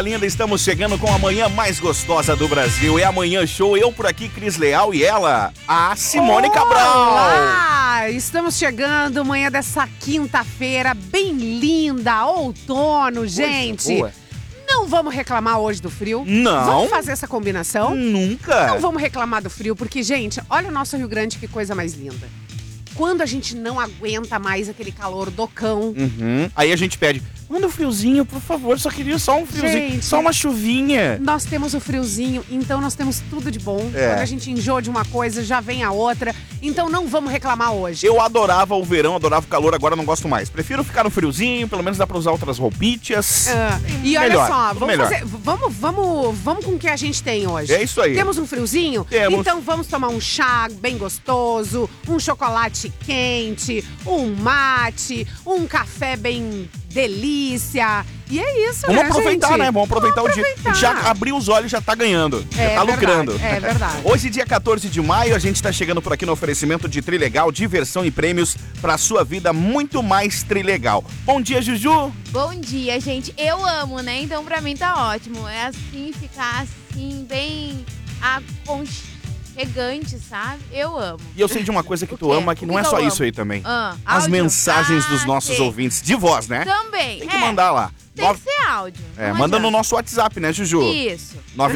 Linda, estamos chegando com a manhã mais gostosa do Brasil. É a Manhã Show, eu por aqui, Cris Leal, e ela, a Simone Cabral. Olá! Estamos chegando manhã dessa quinta-feira, bem linda, outono, gente. Boa. Não vamos reclamar hoje do frio? Não. Vamos fazer essa combinação? Nunca. Não vamos reclamar do frio, porque, gente, olha o nosso Rio Grande, que coisa mais linda. Quando a gente não aguenta mais aquele calor do cão. Aí a gente pede, manda um friozinho, por favor, só queria só um friozinho, Gente, só uma chuvinha. Nós temos o friozinho, então nós temos tudo de bom. É. Quando a gente enjoa de uma coisa, já vem a outra. Então não vamos reclamar hoje. Eu adorava o verão, adorava o calor, agora não gosto mais. Prefiro ficar no friozinho, pelo menos dá pra usar outras roupitas. E olha Melhor, só, melhor. vamos com o que a gente tem hoje. É isso aí. Temos um friozinho? Temos. Então vamos tomar um chá bem gostoso, um chocolate quente, um mate, um café bem delícia. E é isso, Vamos né, aproveitar, gente? né? Vamos aproveitar o dia. aproveitar. Já abriu os olhos, já tá ganhando. Já tá verdade, lucrando. é verdade. Hoje, dia 14 de maio, a gente tá chegando por aqui no oferecimento de Trilegal, diversão e prêmios pra sua vida muito mais Trilegal. Bom dia, Juju. Bom dia, gente. Eu amo, né? Então pra mim tá ótimo. É assim, ficar assim, bem aconchegante, sabe? Eu amo. E eu sei de uma coisa que O tu quê? ama, que O não que é que só eu isso amo? aí também. As As mensagens dos nossos ouvintes, de voz, né? Também. Tem que mandar lá. Tem que ser áudio. não Manda no adianta. nosso WhatsApp, né, Juju? Isso.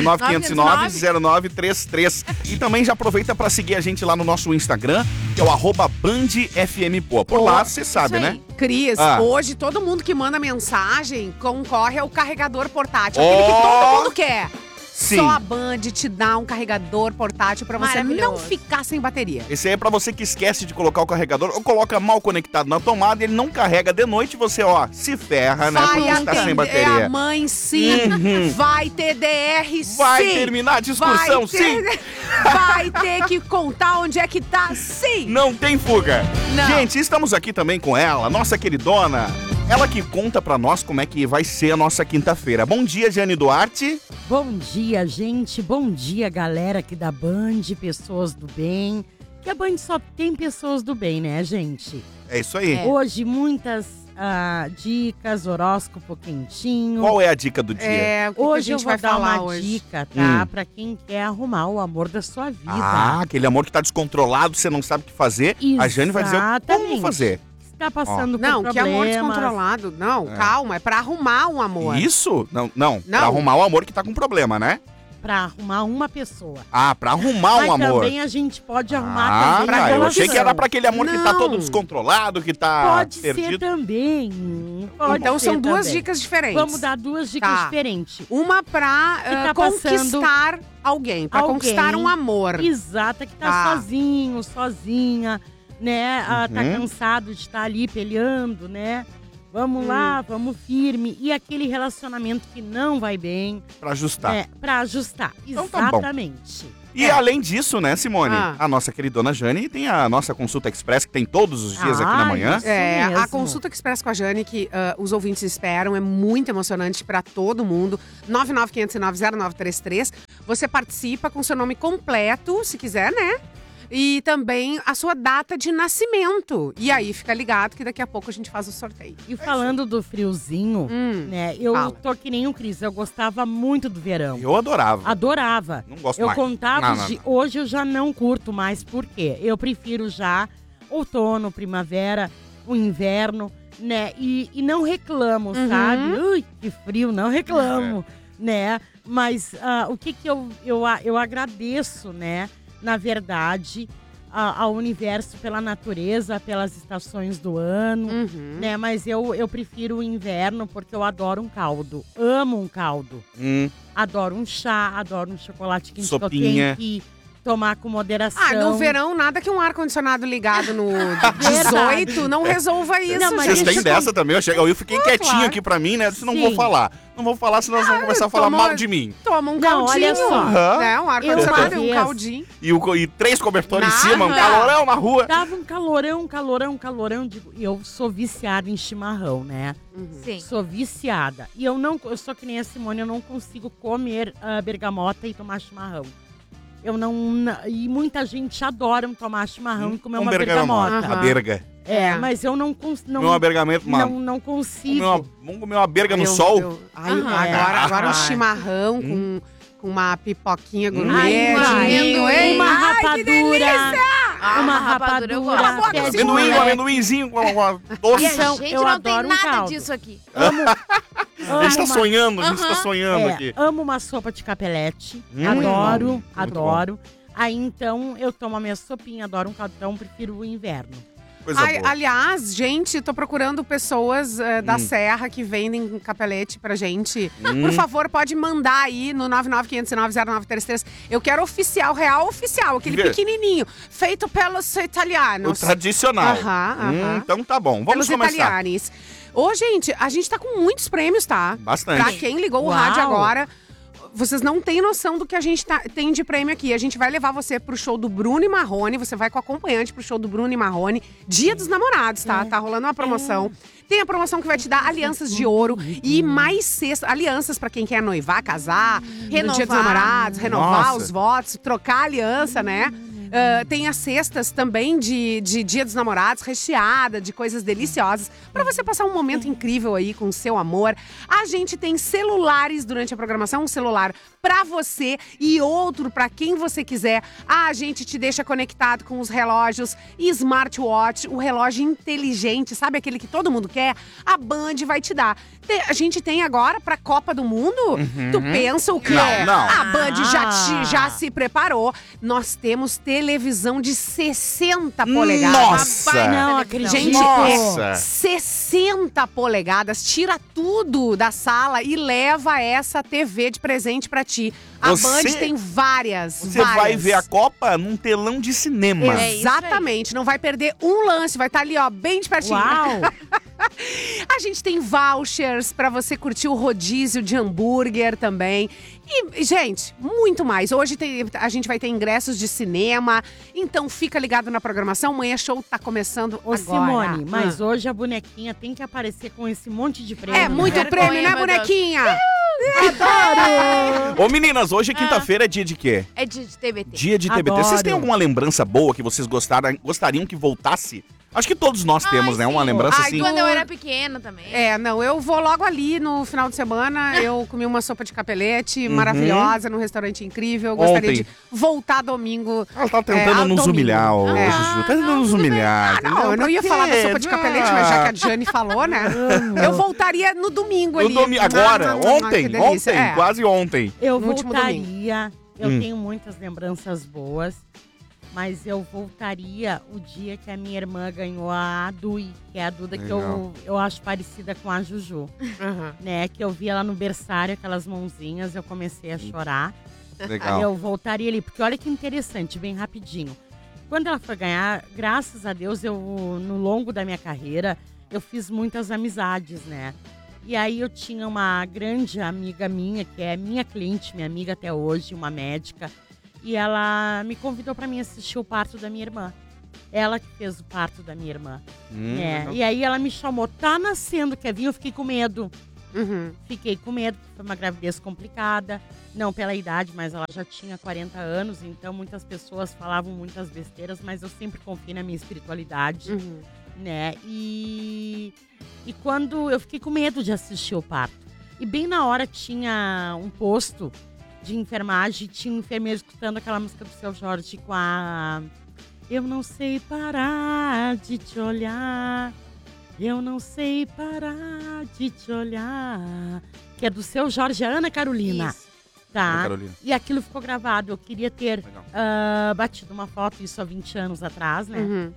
99509-0933. E também já aproveita pra seguir a gente lá no nosso Instagram, que é o @BandFMPoa. Por lá, você sabe, Isso né? aí. Cris, Ah. hoje todo mundo que manda mensagem concorre ao carregador portátil. Aquele que todo mundo quer. Sim. Só a Band te dá um carregador portátil pra você não Maravilhoso. ficar sem bateria. Esse aí é pra você que esquece de colocar o carregador ou coloca mal conectado na tomada e ele não carrega de noite, você, ó, se ferra, né? Porque você tá sem atender bateria. a mãe, sim. Vai ter DR, sim. Vai terminar a discussão, sim. Vai ter que contar onde é que tá, sim. Não tem fuga. Não. Gente, estamos aqui também com ela, nossa queridona. Ela que conta pra nós como é que vai ser a nossa quinta-feira. Bom dia, Jane Duarte. Bom dia, gente. Bom dia, galera aqui da Band, pessoas do bem. Que a Band só tem pessoas do bem, né, gente? É isso aí. Hoje, muitas dicas, horóscopo quentinho. Qual é a dica do dia? É, o que Hoje a eu gente vou vai dar falar uma hoje? dica, tá? Pra quem quer arrumar o amor da sua vida. Ah, aquele amor que tá descontrolado, você não sabe o que fazer. A Jane vai dizer como Exatamente. fazer. Se tá passando por Não, que amor problemas. descontrolado. Não, calma, é pra arrumar um amor. Isso? Não. Pra arrumar o amor que tá com problema, né? Pra arrumar uma pessoa. Ah, pra arrumar Mas um amor. também a gente pode arrumar também a eu achei que era relação. pra aquele amor que tá Não. todo descontrolado, que tá Pode perdido. ser também. Pode Então ser são duas também. dicas diferentes. Vamos dar duas dicas Tá. diferentes. Uma pra tá conquistar alguém, pra alguém. conquistar um amor. Exata, que tá Tá. sozinho, sozinha, né? Tá cansado de estar ali peleando, né? Vamos lá, vamos firme. E aquele relacionamento que não vai bem. Pra ajustar. Pra ajustar. Então tá bom. Exatamente. E além disso, né, Simone? Ah. A nossa queridona Jane tem a nossa consulta express, que tem todos os dias aqui na manhã. Isso A mesmo. consulta express com a Jane, que os ouvintes esperam, é muito emocionante pra todo mundo. 995090933. Você participa com seu nome completo, se quiser, né? E também a sua data de nascimento. E aí, fica ligado que daqui a pouco a gente faz o sorteio. E falando do friozinho, né? Eu fala. tô que nem o Cris, eu gostava muito do verão. Eu adorava. Adorava. Não gosto Eu mais. contava Não. hoje eu já não curto mais, por quê? Eu prefiro já outono, primavera, o inverno, né? E não reclamo, sabe? Ui, que frio, não reclamo, né? Mas o que eu agradeço, né? Na verdade, ao universo pela natureza, pelas estações do ano, né? Mas eu prefiro o inverno porque eu adoro um caldo. Amo um caldo. Adoro um chá, adoro um chocolate quente que eu Sopinha. tenho que tomar com moderação. No verão, nada que um ar-condicionado ligado no 18 não resolva isso, Não, mas Vocês deixa têm eu dessa também? Eu fiquei quietinho claro. aqui pra mim, né? Eu disse, não Sim. vou falar. Não vou falar, senão eles vão começar a falar toma- mal de mim. Toma um Não, caldinho, olha só. né? Um ar-condicionado Eu e um uma vez- caldinho. E 3 cobertores em Nada. cima, um calorão na rua. Dava um calorão. Eu sou viciada em chimarrão, né? Sim. Sou viciada. E eu sou que nem a Simone, eu não consigo comer bergamota e tomar chimarrão. E muita gente adora tomar chimarrão e comer uma bergamota. A berga. Mas eu não consigo. Comer uma bergamota, Não consigo. Vamos comer uma berga no sol? Agora um chimarrão com uma pipoquinha gourmet. Uma rapadura. Uma rapadura eu gosto. Um amendoinzinho com uma doce. Então, Gente, eu não tem adoro um nada caldo. disso aqui. A gente tá sonhando, aqui. Amo uma sopa de capelete. Adoro. Aí, então, eu tomo a minha sopinha, adoro um caldo, então prefiro o inverno. Coisa boa. Aliás, gente, tô procurando pessoas da Serra que vendem capelete pra gente. Por favor, pode mandar aí no 995090933. Eu quero oficial, real oficial, aquele pequenininho, feito pelos italianos. O tradicional. Então tá bom, vamos pelos começar. italianos. Ô, gente, a gente tá com muitos prêmios, tá? Bastante. Pra quem ligou o rádio agora, vocês não têm noção do que a gente tem de prêmio aqui. A gente vai levar você pro show do Bruno e Marrone. Você vai com acompanhante pro show do Bruno e Marrone. Dia dos Namorados, tá? Tá rolando uma promoção. Tem a promoção que vai te dar alianças de ouro e mais cestas. Alianças pra quem quer noivar, casar. No Dia dos Namorados, renovar os votos, trocar aliança, né? Tem as cestas também de Dia dos Namorados, recheada de coisas deliciosas, pra você passar um momento incrível aí com o seu amor. A gente tem celulares durante a programação, um celular pra você e outro pra quem você quiser. A gente te deixa conectado com os relógios e smartwatch, o relógio inteligente, sabe aquele que todo mundo quer? A Band vai te dar. A gente tem agora pra Copa do Mundo? Tu pensa o quê? Não. A Band já se preparou. Nós temos televisão de 60 polegadas. Nossa! Não acredito. Gente, Nossa! 60 polegadas. Tira tudo da sala e leva essa TV de presente pra ti. A Band tem várias. Você vai ver a Copa num telão de cinema. Exatamente. Não vai perder um lance. Vai estar ali, ó, bem de pertinho. Uau! A gente tem vouchers pra você curtir o rodízio de hambúrguer também. E, gente, muito mais. Hoje a gente vai ter ingressos de cinema. Então fica ligado na programação. Manhã Show tá começando agora. Simone, mas hoje a bonequinha tem que aparecer com esse monte de prêmio. É muito prêmio, né, bonequinha? Adoro! Ô, meninas, hoje é quinta-feira, é dia de quê? É dia de TBT. Dia de TBT. Adoro. Vocês têm alguma lembrança boa que vocês gostariam que voltasse? Acho que todos nós temos, né? Uma lembrança assim. Quando eu era pequena também. Não, eu vou logo ali no final de semana. Eu comi uma sopa de capelete maravilhosa num restaurante incrível. Eu gostaria de voltar domingo. Ela tá tentando nos humilhar, ô Juju. Tá tentando nos humilhar. Não, eu não ia falar da sopa de capelete, mas já que a Jane falou, né? Eu voltaria no domingo ali. Agora, ontem, que delícia. quase ontem. Eu No último voltaria. Eu tenho muitas lembranças boas. Mas eu voltaria o dia que a minha irmã ganhou a Dui, que é a Duda que eu acho parecida com a Juju. Né? Que eu vi ela no berçário, aquelas mãozinhas, eu comecei a chorar. Legal. Eu voltaria ali, porque olha que interessante, bem rapidinho. Quando ela foi ganhar, graças a Deus, no longo da minha carreira, eu fiz muitas amizades, né? E aí eu tinha uma grande amiga minha, que é minha cliente, minha amiga até hoje, uma médica. E ela me convidou pra mim assistir o parto da minha irmã. Ela que fez o parto da minha irmã. E aí ela me chamou, tá nascendo, quer vir? Eu fiquei com medo. Fiquei com medo, porque foi uma gravidez complicada. Não pela idade, mas ela já tinha 40 anos. Então muitas pessoas falavam muitas besteiras, mas eu sempre confiei na minha espiritualidade. Né? E quando eu fiquei com medo de assistir o parto. E bem na hora tinha um posto de enfermagem, tinha um enfermeiro escutando aquela música do Seu Jorge com a... Eu não sei parar de te olhar, eu não sei parar de te olhar. Que é do Seu Jorge, a Ana Carolina. Isso. Tá? Ana Carolina. E aquilo ficou gravado. Eu queria ter batido uma foto, isso há 20 anos atrás, né?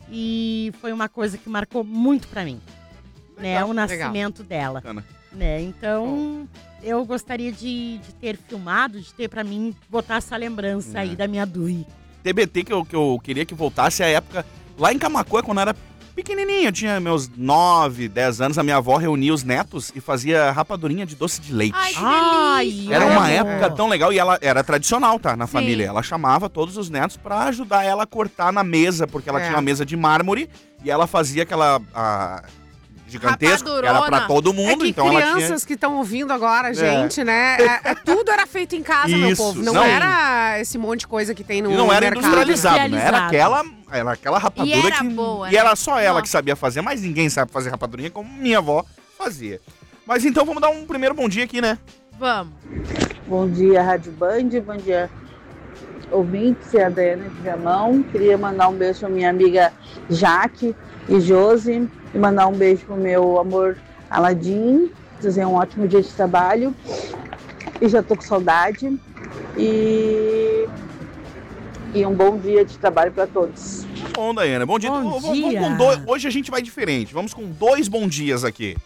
E foi uma coisa que marcou muito pra mim. Né? O nascimento dela. Bacana. Né? Então, eu gostaria de ter filmado, de ter pra mim, botar essa lembrança aí da minha Dui. TBT que eu queria que voltasse a época lá em Camaquã, quando eu era pequenininho, eu tinha meus 9, 10 anos, a minha avó reunia os netos e fazia rapadurinha de doce de leite. Ai, que delícia! Era uma época tão legal e ela era tradicional, tá? Na família. Ela chamava todos os netos pra ajudar ela a cortar na mesa, porque ela tinha uma mesa de mármore e ela fazia aquela... gigantesco, Rapadurona. era pra todo mundo, que então ela crianças que estão ouvindo agora, gente, né? Tudo era feito em casa, meu Isso, povo. Não, não. era esse monte de coisa que tem no E não era mercado. industrializado, né? Era Industrializado. aquela rapadura E era que... boa, E né? era só ela Nossa. que sabia fazer, mas ninguém sabe fazer rapadurinha como minha avó fazia. Mas então vamos dar um primeiro bom dia aqui, né? Vamos. Bom dia, Rádio Band. Bom dia, ouvintes. É a Daiane de Viamão. Queria mandar um beijo pra minha amiga Jaque e Josi. E mandar um beijo pro meu amor Aladim. Dizer um ótimo dia de trabalho. E já tô com saudade. E um bom dia de trabalho para todos. Bom, Daiane, bom dia. Bom Vamos dia. com dois. Hoje a gente vai diferente. Vamos com 2 bom dias aqui.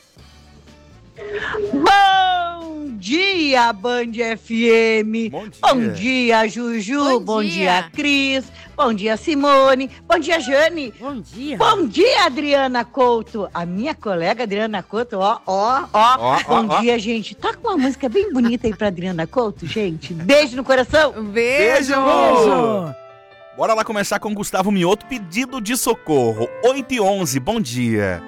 Bom dia, Band FM. Bom dia. Bom dia, Juju. Bom dia. Dia, Cris. Bom dia, Simone. Bom dia, Jane. Bom dia. Bom dia, Adriana Couto. A minha colega Adriana Couto, ó. Bom ó. dia, gente. Tá com uma música bem bonita aí pra Adriana Couto, gente. Beijo no coração. Beijo! Beijo. Bora lá começar com Gustavo Mioto, pedido de socorro. 8h11, bom dia.